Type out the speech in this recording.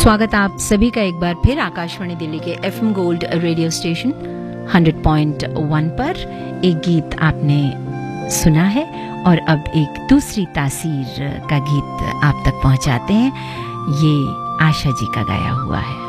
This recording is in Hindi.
स्वागत आप सभी का एक बार फिर आकाशवाणी दिल्ली के एफएम गोल्ड रेडियो स्टेशन 100.1 पर। एक गीत आपने सुना है और अब एक दूसरी तासीर का गीत आप तक पहुंचाते हैं। ये आशा जी का गाया हुआ है।